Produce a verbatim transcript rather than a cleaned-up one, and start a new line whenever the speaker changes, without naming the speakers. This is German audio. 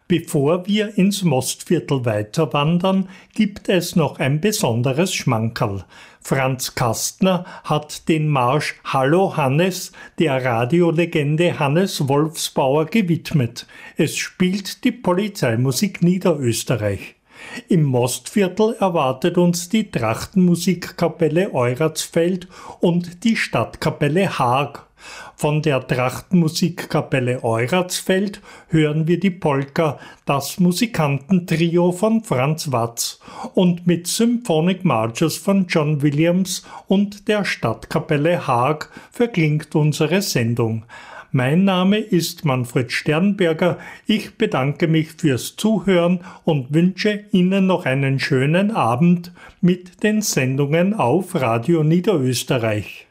Bevor wir ins Mostviertel weiterwandern, gibt es noch ein besonderes Schmankerl. Franz Kastner hat den Marsch Hallo Hannes der Radiolegende Hannes Wolfsbauer gewidmet. Es spielt die Polizeimusik Niederösterreich. Im Mostviertel erwartet uns die Trachtenmusikkapelle Euratsfeld und die Stadtkapelle Haag. Von der Trachtenmusikkapelle Euratsfeld hören wir die Polka Das Musikantentrio von Franz Watz und mit Symphonic Marches von John Williams und der Stadtkapelle Haag verklingt unsere Sendung. Mein Name ist Manfred Sternberger. Ich bedanke mich fürs Zuhören und wünsche Ihnen noch einen schönen Abend mit den Sendungen auf Radio Niederösterreich.